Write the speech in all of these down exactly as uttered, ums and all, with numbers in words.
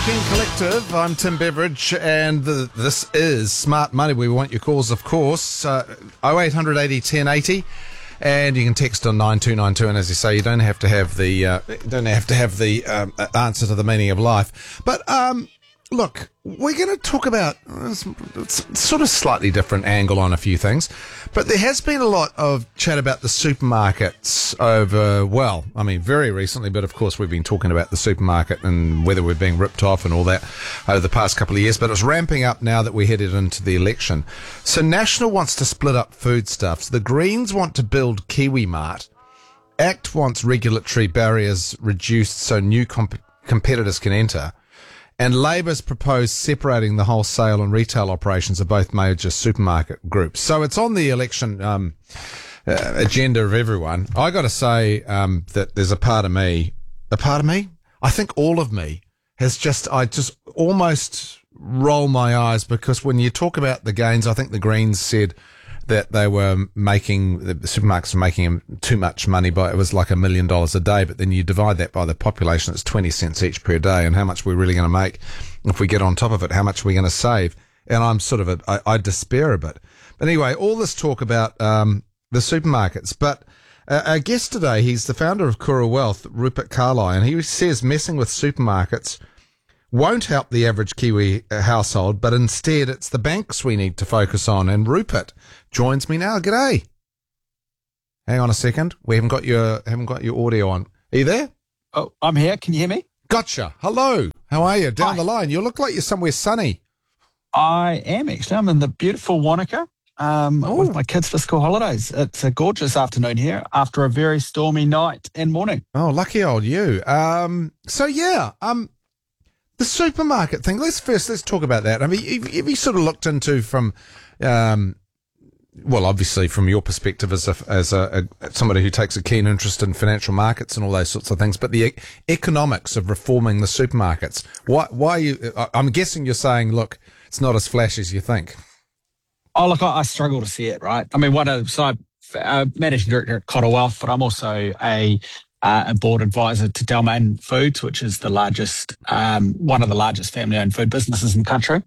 King Collective. I'm Tim Beveridge, and the, this is Smart Money. We want your calls, of course. Uh, oh eight hundred eighty ten eighty, and you can text on nine two nine two. And as you say, you don't have to have the uh, don't have to have the um, answer to the meaning of life. But um, look, we're going to talk about uh, it's sort of slightly different angle on a few things. But there has been a lot of chat about the supermarkets over, well, I mean, very recently, but of course we've been talking about the supermarket and whether we're being ripped off and all that over the past couple of years, but it's ramping up now that we're headed into the election. So National wants to split up foodstuffs. The Greens want to build KiwiMart. ACT wants regulatory barriers reduced so new comp- competitors can enter. And Labour's proposed separating the wholesale and retail operations of both major supermarket groups. So it's on the election um, uh, agenda of everyone. I got to say um, that there's a part of me, a part of me, I think all of me has just, I just almost roll my eyes because when you talk about the gains, I think the Greens said that they were making, the supermarkets were making too much money by, it was like a million dollars a day, but then you divide that by the population, it's twenty cents each per day, and how much we're really going to make if we get on top of it, how much we're going to save. And I'm sort of, a, I, I despair a bit. But anyway, all this talk about um, the supermarkets, but uh, our guest today, he's the founder of Kura Wealth, Rupert Carlyle, and he says messing with supermarkets won't help the average Kiwi household, but instead it's the banks we need to focus on. And Rupert joins me now. G'day. Hang on a second. We haven't got your haven't got your audio on. Are you there? Oh, I'm here. Can you hear me? Gotcha. Hello. How are you? Down Hi. the line. You look like you're somewhere sunny. I am actually. I'm in the beautiful Wanaka um, with my kids for school holidays. It's a gorgeous afternoon here after a very stormy night and morning. Oh, lucky old you. Um, so yeah, um, the supermarket thing. Let's first let's talk about that. I mean, have, have you sort of looked into from, um, well, obviously from your perspective as a as a, a somebody who takes a keen interest in financial markets and all those sorts of things, but the e- economics of reforming the supermarkets. Why? Why you? I'm guessing you're saying, look, it's not as flash as you think. Oh, look, I, I struggle to see it. Right. I mean, what a so I'm uh, managing director at Kura Wealth, but I'm also a Uh, a board advisor to Dalmain Foods, which is the largest, um, one of the largest family-owned food businesses in the country.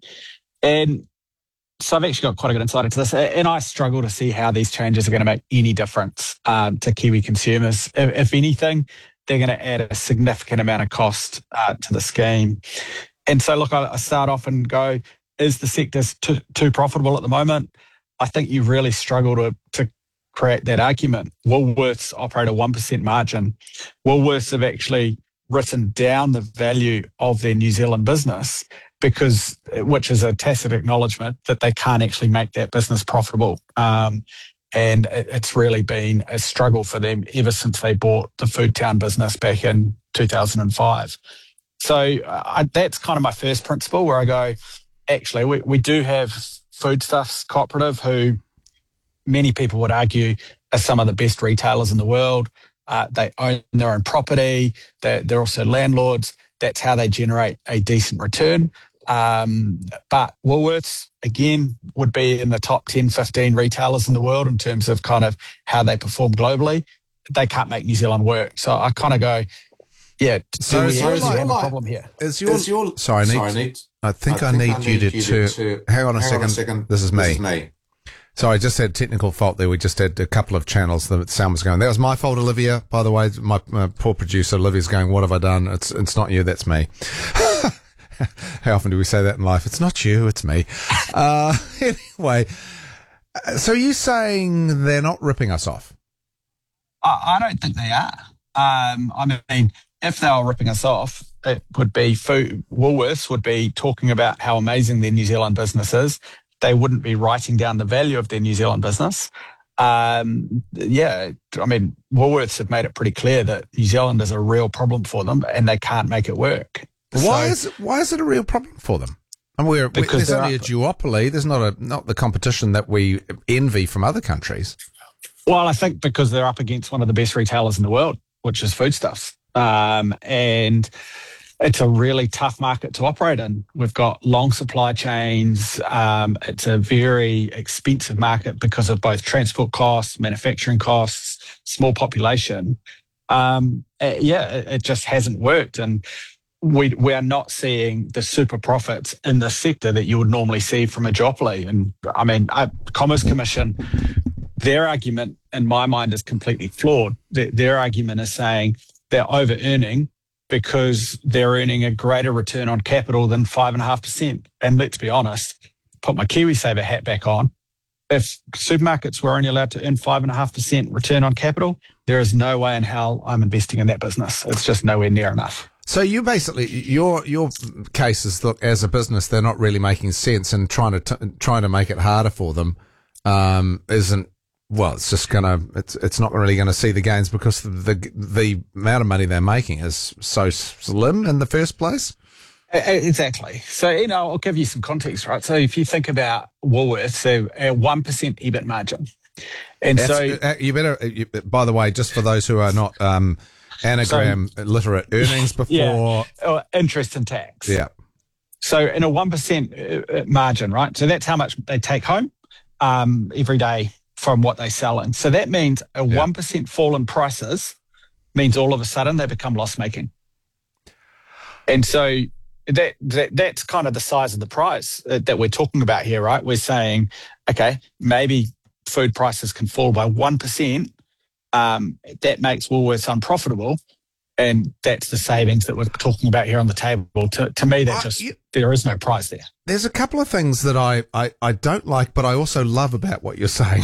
And so I've actually got quite a good insight into this. And I struggle to see how these changes are going to make any difference um, to Kiwi consumers. If, if anything, they're going to add a significant amount of cost uh, to the scheme. And so, look, I, I start off and go, is the sector too, too profitable at the moment? I think you really struggle to, to create that argument. Woolworths operate a one percent margin. Woolworths have actually written down the value of their New Zealand business because, which is a tacit acknowledgement that they can't actually make that business profitable. Um, and it, it's really been a struggle for them ever since they bought the Foodtown business back in two thousand five. So uh, I, that's kind of my first principle where I go, actually, we, we do have Foodstuffs Cooperative who many people would argue are some of the best retailers in the world. Uh, they own their own property. They're, they're also landlords. That's how they generate a decent return. Um, but Woolworths, again, would be in the top ten, fifteen retailers in the world in terms of kind of how they perform globally. They can't make New Zealand work. So I kind of go, yeah, so do we is have your, a problem here? Is your, is your, sorry, I need, sorry, need I think I, I, think need, I need you you to, to, to, to hang on a hang second. on a second. This is me. This is me. So I just had a technical fault there. We just had a couple of channels that sound was going. That was my fault, Olivia. By the way, my, my poor producer, Olivia's going, what have I done? It's it's not you, that's me. How often do we say that in life? It's not you, it's me. Uh, anyway, so you saying they're not ripping us off? I, I don't think they are. Um, I mean, if they were ripping us off, it would be food. Woolworths would be talking about how amazing their New Zealand business is. They wouldn't be writing down the value of their New Zealand business. Um, yeah, I mean, Woolworths have made it pretty clear that New Zealand is a real problem for them and they can't make it work. Why So- is it, why is it a real problem for them? And we're, we Because there's they're only a up- duopoly. There's not a not the competition that we envy from other countries. Well, I think because they're up against one of the best retailers in the world, which is Foodstuffs. Um, and it's a really tough market to operate in. We've got long supply chains. Um, it's a very expensive market because of both transport costs, manufacturing costs, small population. Um, uh, yeah, it, it just hasn't worked. And we we are not seeing the super profits in the sector that you would normally see from a duopoly. And I mean, I, Commerce Commission, their argument in my mind is completely flawed. Their, their argument is saying they're over earning because they're earning a greater return on capital than five and a half percent. And let's be honest, put my KiwiSaver hat back on. If supermarkets were only allowed to earn five and a half percent return on capital, there is no way in hell I'm investing in that business. It's just nowhere near enough. So you basically, your your case is, look, as a business, they're not really making sense, and trying to t- trying to make it harder for them um, isn't, well, it's just gonna, it's it's not really going to see the gains because the, the the amount of money they're making is so slim in the first place. Exactly. So, you know, I'll give you some context, right? So if you think about Woolworths, so a one percent E B I T margin. And That's, so uh, you better, you, by the way, just for those who are not um, anagram so, literate, earnings before yeah, or interest and tax. Yeah. So in a one percent margin, right? So that's how much they take home um, every day from what they sell in. So that means a yeah. one percent fall in prices means all of a sudden they become loss making. And so that, that that's kind of the size of the prize that we're talking about here, right? We're saying, okay, maybe food prices can fall by one percent. Um, that makes Woolworths unprofitable. And that's the savings that we're talking about here on the table. To, to me, that just, uh, you, there is no prize there. There's a couple of things that I, I, I don't like, but I also love about what you're saying.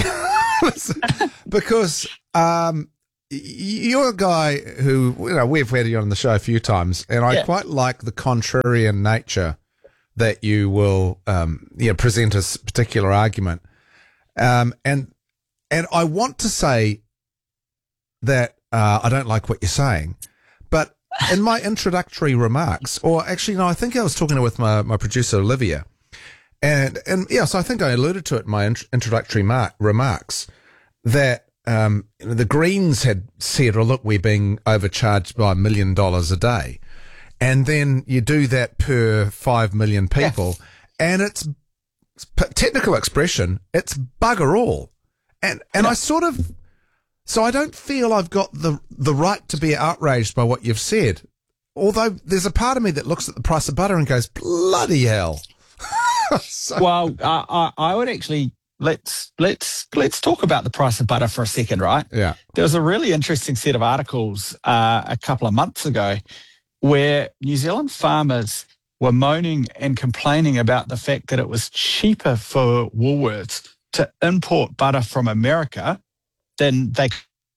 Because um, you're a guy who, you know, we've had you on the show a few times, and I yeah. quite like the contrarian nature that you will um, you know, present a particular argument. Um, and and I want to say that uh, I don't like what you're saying, but in my introductory remarks, or actually, no, I think I was talking with my, my producer, Olivia, and, and yes, I think I alluded to it in my int- introductory mar- remarks, that um, the Greens had said, oh, look, we're being overcharged by a million dollars a day. And then you do that per five million people, yeah. and it's, technical expression, it's bugger all. And and yeah. I sort of, so I don't feel I've got the the right to be outraged by what you've said. Although there's a part of me that looks at the price of butter and goes, bloody hell. so, well, I, I, I would actually, let's, let's, let's talk about the price of butter for a second, right? Yeah. There was a really interesting set of articles uh, a couple of months ago where New Zealand farmers were moaning and complaining about the fact that it was cheaper for Woolworths to import butter from America than they...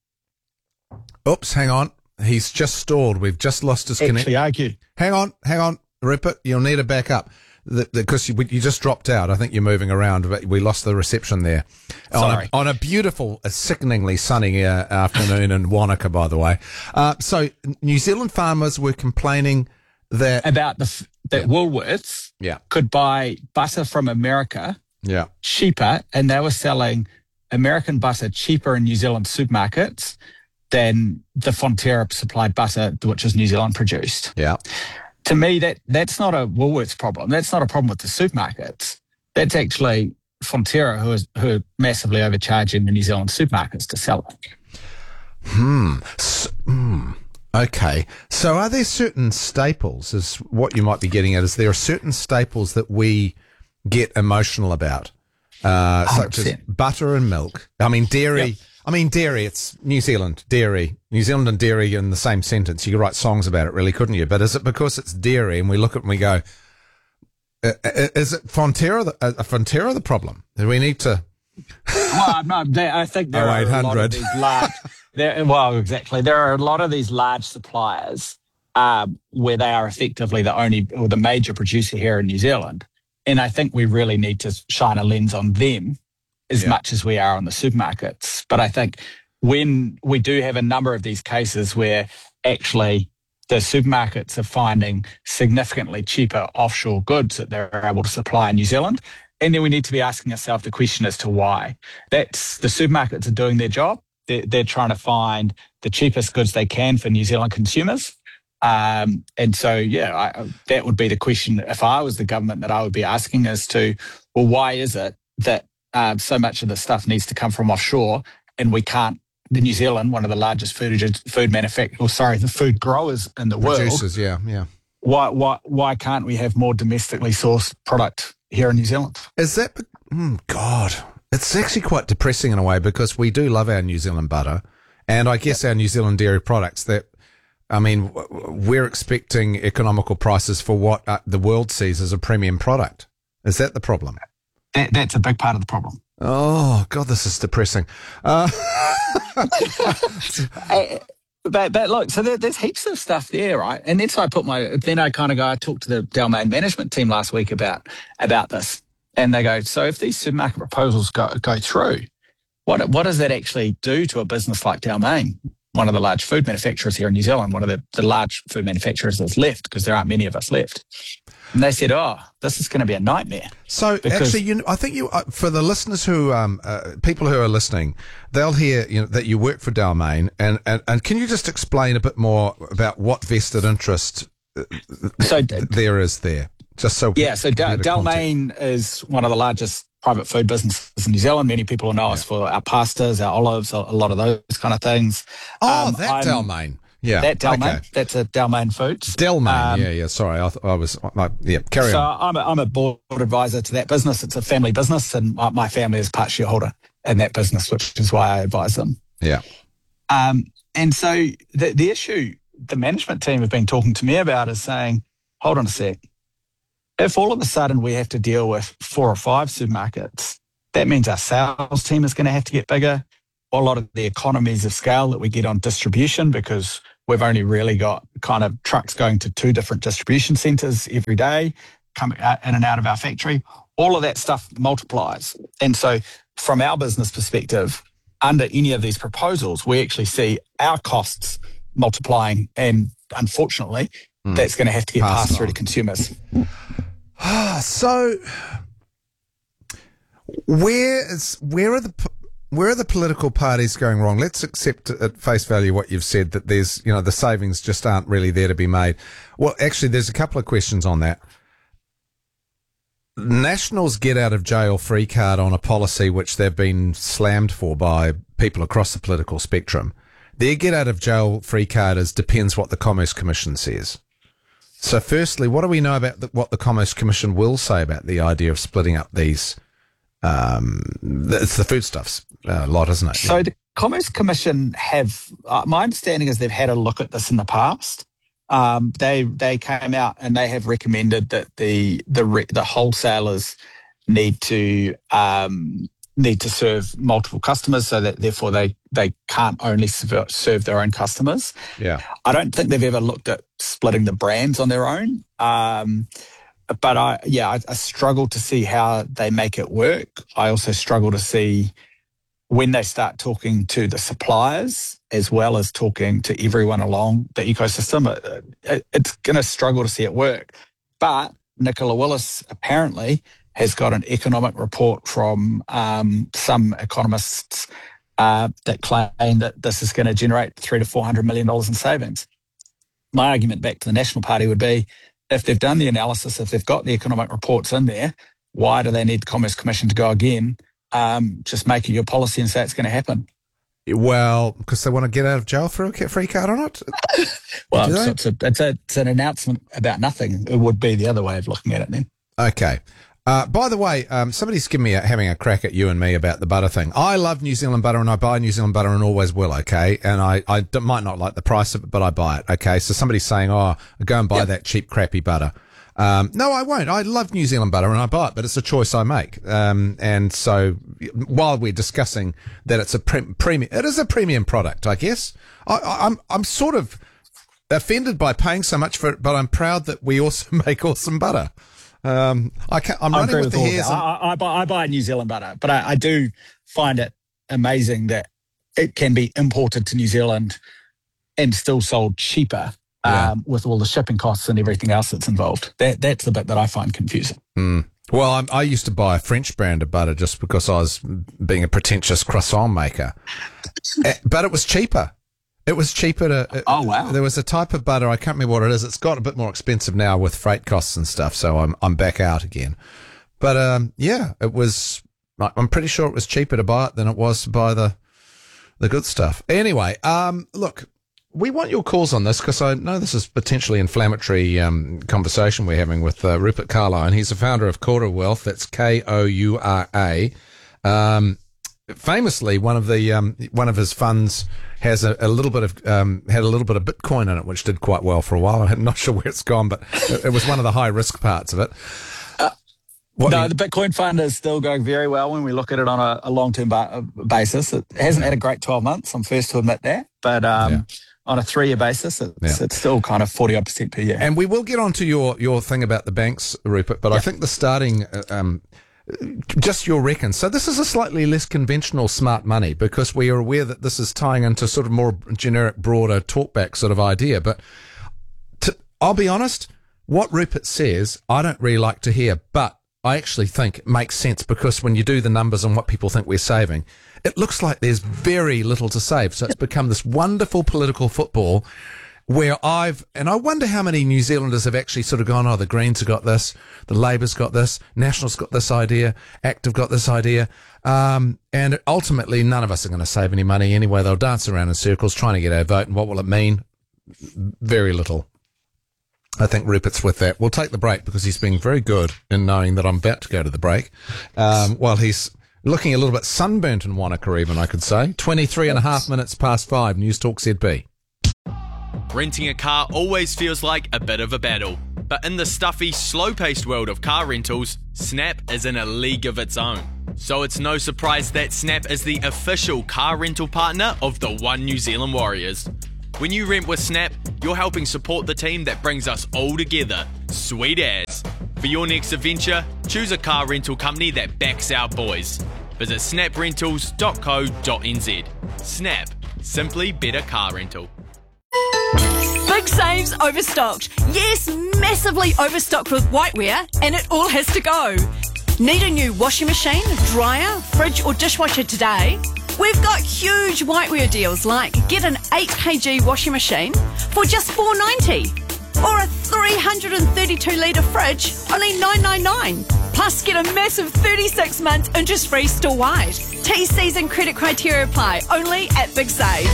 Oops, hang on. He's just stalled. We've just lost his connection. Actually argue. Hang on, hang on. Ripper, you'll need to back up. Because you, you just dropped out. I think you're moving around, but we lost the reception there. Sorry. On a, on a beautiful, a sickeningly sunny uh, afternoon in Wanaka, by the way. Uh, so New Zealand farmers were complaining that... About the... that yeah. Woolworths yeah. could buy butter from America yeah. cheaper, and they were selling American butter cheaper in New Zealand supermarkets than the Fonterra supplied butter, which is New Zealand produced. Yeah. To me, that that's not a Woolworths problem. That's not a problem with the supermarkets. That's actually Fonterra who is who are massively overcharging the New Zealand supermarkets to sell it. Hmm. So, hmm. Okay. So are there certain staples, is what you might be getting at, is there are certain staples that we get emotional about, uh, such as butter and milk? I mean, dairy. Yep. I mean, dairy, it's New Zealand, dairy. New Zealand and dairy in the same sentence. You could write songs about it, really, couldn't you? But is it because it's dairy and we look at it and we go, uh, is it Fonterra the, uh, Fonterra the problem? Do we need to... Well, no, they, I think there are a lot of these large... There, well, exactly. There are a lot of these large suppliers um, where they are effectively the only or the major producer here in New Zealand. And I think we really need to shine a lens on them as yeah. much as we are on the supermarkets. But I think when we do have a number of these cases where actually the supermarkets are finding significantly cheaper offshore goods that they're able to supply in New Zealand, and then we need to be asking ourselves the question as to why. That's the supermarkets are doing their job. They're, they're trying to find the cheapest goods they can for New Zealand consumers. Um, and so, yeah, I, that would be the question if I was the government that I would be asking as to, well, why is it that um, so much of the stuff needs to come from offshore and we can't, the New Zealand, one of the largest food food manufacturers, or sorry, the food growers in the world. Producers, yeah, yeah. why why why can't we have more domestically sourced product here in New Zealand? Is that, mm, God, it's actually quite depressing in a way, because we do love our New Zealand butter, and I guess our New Zealand dairy products that, I mean, we're expecting economical prices for what uh, the world sees as a premium product. Is that the problem? That, that's a big part of the problem. Oh, God, this is depressing. Uh, I, But, but look, so there, there's heaps of stuff there, right? And then so I put my, then I kind of go, I talked to the Dalmain management team last week about about this, and they go, so if these supermarket proposals go go through, what what does that actually do to a business like Dalmain, one of the large food manufacturers here in New Zealand, one of the, the large food manufacturers that's left, because there aren't many of us left? And they said, oh, this is going to be a nightmare. So actually, you know, I think you, uh, for the listeners who, um, uh, people who are listening, they'll hear, you know, that you work for Dalmain, and, and, and can you just explain a bit more about what vested interest uh, so, there is there? Just so yeah, so Dal- Dalmain is one of the largest private food businesses in New Zealand. Many people will know yeah. us for our pastas, our olives, a lot of those kind of things. Oh, um, that I'm, Dalmain. Yeah, that Dalmain. Okay. That's a Dalmain Foods. Dalmain. Um, yeah, yeah. Sorry, I, th- I was. I, yeah, carry so on. So I'm a, I'm a board advisor to that business. It's a family business, and my, my family is part shareholder in that business, which is why I advise them. Yeah. Um, and so the the issue the management team have been talking to me about is saying, hold on a sec. If all of a sudden we have to deal with four or five supermarkets, that means our sales team is going to have to get bigger. A lot of the economies of scale that we get on distribution, because we've only really got kind of trucks going to two different distribution centres every day, coming out in and out of our factory. All of that stuff multiplies. And so from our business perspective, under any of these proposals, we actually see our costs multiplying. And unfortunately, mm. that's going to have to get passed, passed through to consumers. So where is, where are the... Where are the political parties going wrong? Let's accept at face value what you've said, that there's, you know, the savings just aren't really there to be made. Well, actually, there's a couple of questions on that. Nationals get out of jail free card on a policy which they've been slammed for by people across the political spectrum. Their get out of jail free card is depends what the Commerce Commission says. So firstly, what do we know about the, what the Commerce Commission will say about the idea of splitting up these? Um, it's the foodstuffs uh, lot, isn't it? So yeah. the Commerce Commission have, uh, my understanding is they've had a look at this in the past. Um, they they came out and they have recommended that the the re- the wholesalers need to um, need to serve multiple customers, so that therefore they they can't only serve, serve their own customers. Yeah, I don't think they've ever looked at splitting the brands on their own. Um, But I, yeah, I, I struggle to see how they make it work. I also struggle to see when they start talking to the suppliers as well as talking to everyone along the ecosystem. It, it, it's going to struggle to see it work. But Nicola Willis apparently has got an economic report from um, some economists uh, that claim that this is going to generate three to four hundred million dollars in savings. My argument back to the National Party would be, if they've done the analysis, if they've got the economic reports in there, why do they need the Commerce Commission to go again? Um, just make it your policy and say it's going to happen. Well, because they want to get out of jail for a free card on it? Well, it's, it's, a, it's, a, it's an announcement about nothing. It would be the other way of looking at it then. Okay. Uh, by the way, um, somebody's giving me a, having a crack at you and me about the butter thing. I love New Zealand butter and I buy New Zealand butter and always will, okay? And I, I d- might not like the price of it, but I buy it, okay? So somebody's saying, oh, go and buy yep. that cheap, crappy butter. Um, no, I won't. I love New Zealand butter and I buy it, but it's a choice I make. Um, and so while we're discussing that it's a pre- premium, it is a premium product, I guess. I, I, I'm, I'm sort of offended by paying so much for it, but I'm proud that we also make awesome butter. Um, I can't, I'm I running with, with the hairs. I, I, I, buy, I buy New Zealand butter, but I, I do find it amazing that it can be imported to New Zealand and still sold cheaper yeah. um, with all the shipping costs and everything else that's involved. That That's the bit that I find confusing. Mm. Well, I'm, I used to buy a French brand of butter just because I was being a pretentious croissant maker, but it was cheaper. It was cheaper to... Oh, wow. There was a type of butter, I can't remember what it is. It's got a bit more expensive now with freight costs and stuff, so I'm I'm back out again. But, um, yeah, it was... I'm pretty sure it was cheaper to buy it than it was to buy the the good stuff. Anyway, um, look, we want your calls on this because I know this is potentially inflammatory um, conversation we're having with uh, Rupert Carlyon. He's the founder of Koura Wealth. That's K O U R A. Um, famously, one of the um, one of his funds has a, a little bit of um, had a little bit of Bitcoin in it, which did quite well for a while. I'm not sure where it's gone, but it, it was one of the high risk parts of it. Uh, no, you, the Bitcoin fund is still going very well when we look at it on a, a long term ba- basis. It hasn't had a great twelve months. I'm first to admit that, but um, yeah. on a three year basis, it's, yeah. it's still kind of forty odd percent per year. And we will get on to your your thing about the banks, Rupert. But yeah. I think the starting. Um, Just your reckon. So this is a slightly less conventional smart money because we are aware that this is tying into sort of more generic, broader talkback sort of idea. But to, I'll be honest, what Rupert says, I don't really like to hear, but I actually think it makes sense because when you do the numbers on what people think we're saving, it looks like there's very little to save. So it's become this wonderful political football where I've, and I wonder how many New Zealanders have actually sort of gone, oh, the Greens have got this, the Labour's got this, National's got this idea, Active got this idea, um, and ultimately none of us are going to save any money anyway. They'll dance around in circles trying to get our vote, and what will it mean? Very little. I think Rupert's with that. We'll take the break because he's being very good in knowing that I'm about to go to the break, um, while he's looking a little bit sunburnt in Wanaka even, I could say. twenty-three and a half minutes past five, News Talk Z B. Renting a car always feels like a bit of a battle, but in the stuffy, slow-paced world of car rentals, Snap is in a league of its own. So it's no surprise that Snap is the official car rental partner of the One New Zealand Warriors. When you rent with Snap, you're helping support the team that brings us all together. Sweet as. For your next adventure, choose a car rental company that backs our boys. Visit snap rentals dot co dot n z. Snap. Simply better car rental. Big saves overstocked. Yes, massively overstocked with whiteware, and it all has to go. Need a new washing machine, dryer, fridge or dishwasher today? We've got huge whiteware deals like get an eight kilogram washing machine for just four dollars ninety or a three hundred thirty-two litre fridge only nine dollars ninety-nine. Plus get a massive thirty-six months interest-free store-wide. T Cs and credit criteria apply only at Big Save.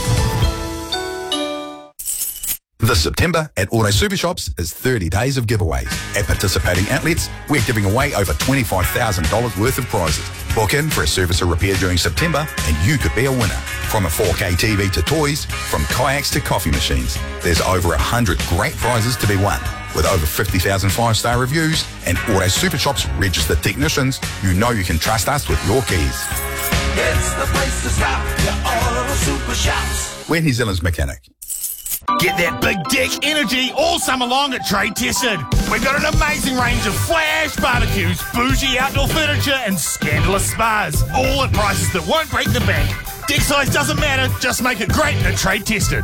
This September at Auto Super Shops is thirty days of giveaways. At participating outlets, we're giving away over twenty-five thousand dollars worth of prizes. Book in for a service or repair during September and you could be a winner. From a four K T V to toys, from kayaks to coffee machines, there's over one hundred great prizes to be won. With over fifty thousand five-star reviews and Auto Super Shops registered technicians, you know you can trust us with your keys. It's the place to stop, your Auto Super Shops. We're New Zealand's mechanic. Get that big dick energy all summer long at Trade Tested. We've got an amazing range of flash barbecues, bougie outdoor furniture and scandalous spas, all at prices that won't break the bank. Dick size doesn't matter, just make it great at Trade Tested.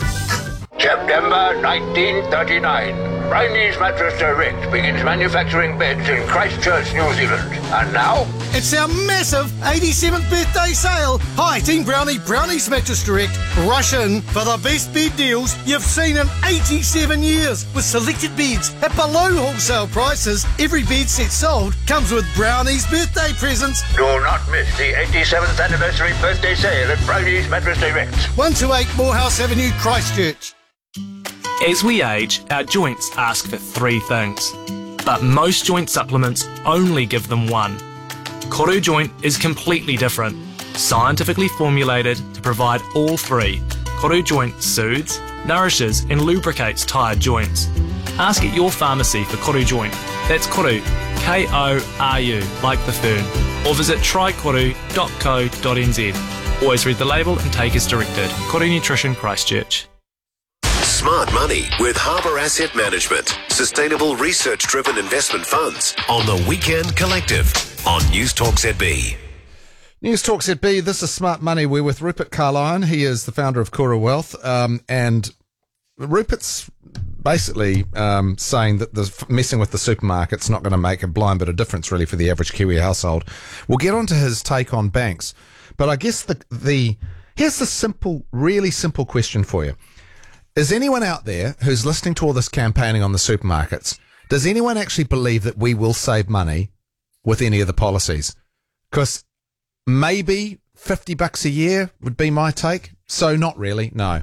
September nineteen thirty-nine. Brownie's Mattress Direct begins manufacturing beds in Christchurch, New Zealand. And now, it's our massive eighty-seventh birthday sale. Hi, Team Brownie, Brownie's Mattress Direct. Rush in for the best bed deals you've seen in eighty-seven years. With selected beds at below wholesale prices, every bed set sold comes with Brownie's birthday presents. Do not miss the eighty-seventh anniversary birthday sale at Brownie's Mattress Direct. one two eight Morehouse Avenue, Christchurch. As we age, our joints ask for three things, but most joint supplements only give them one. Koru Joint is completely different, scientifically formulated to provide all three. Koru Joint soothes, nourishes and lubricates tired joints. Ask at your pharmacy for Koru Joint. That's Koru, K O R U, like the fern, or visit try koru dot co dot n z. Always read the label and take as directed. Koru Nutrition, Christchurch. Smart Money with Harbour Asset Management. Sustainable research-driven investment funds on the Weekend Collective on News Talk Z B. News Talk Z B, this is Smart Money. We're with Rupert Carlyon. He is the founder of Koura Wealth. Um, and Rupert's basically um, saying that the messing with the supermarket's not going to make a blind bit of difference really for the average Kiwi household. We'll get on to his take on banks. But I guess the the here's the simple, really simple question for you. Is anyone out there who's listening to all this campaigning on the supermarkets, does anyone actually believe that we will save money with any of the policies? Because maybe fifty bucks a year would be my take. So not really, no.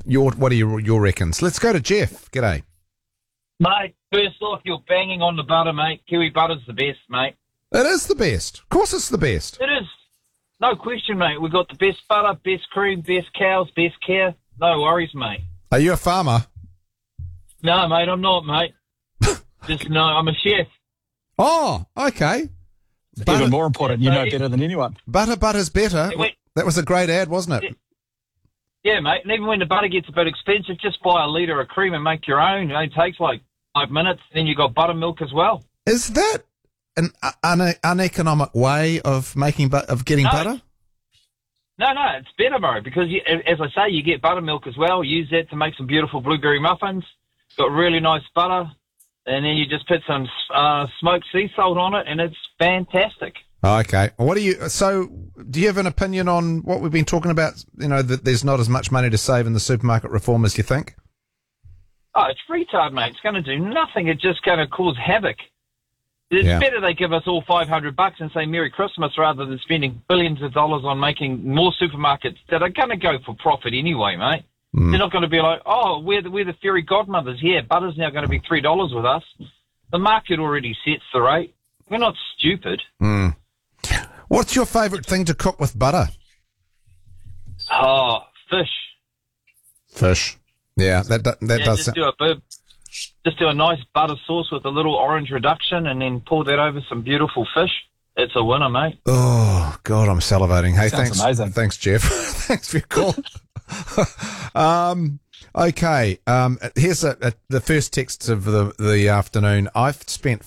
your what are your your reckons? Let's go to Jeff. G'day. Mate, first off, you're banging on the butter, mate. Kiwi butter's the best, mate. It is the best. Of course, it's the best. It is. No question, mate. We've got the best butter, best cream, best cows, best care. No worries, mate. Are you a farmer? No, mate, I'm not, mate. Just no, I'm a chef. Oh, okay. Even more important, you know better than anyone. Butter, butter's better. Yeah, we- That was a great ad, wasn't it? Yeah, mate. And even when the butter gets a bit expensive, just buy a litre of cream and make your own. It only takes like five minutes. Then you got buttermilk as well. Is that an un- uneconomic way of making but of getting No. butter? No, no, it's better, bro, because you, as I say, you get buttermilk as well. Use that to make some beautiful blueberry muffins. Got really nice butter. And then you just put some uh, smoked sea salt on it, and it's fantastic. Okay. What do you? So, do you have an opinion on what we've been talking about? You know, that there's not as much money to save in the supermarket reform as you think. Oh, it's retard, mate. It's going to do nothing. It's just going to cause havoc. It's Yeah. better they give us all five hundred bucks and say Merry Christmas rather than spending billions of dollars on making more supermarkets that are going to go for profit anyway, mate. Mm. They're not going to be like, oh, we're the, we're the fairy godmothers. Yeah, butter's now going to be three dollars with us. The market already sets the rate. We're not stupid. Mm. What's your favourite thing to cook with butter? Oh, fish. Fish. Yeah, that that, that yeah, does. just sound- do a bit, just do a nice butter sauce with a little orange reduction, and then pour that over some beautiful fish. It's a winner, mate. Oh God, I'm salivating. Hey, Sounds thanks, amazing. thanks, Jeff. Thanks for your call. um, okay, um, here's a, a, the first text of the the afternoon. I've spent